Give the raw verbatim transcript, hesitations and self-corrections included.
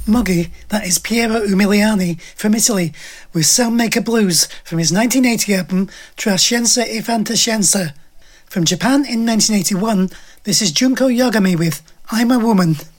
Moggy, that is Piero Umiliani from Italy, with Soundmaker Blues from his nineteen eighty album Tra Scienza e Fantascienza. From Japan in nineteen eighty-one, this is Junko Yagami with I'm a Woman.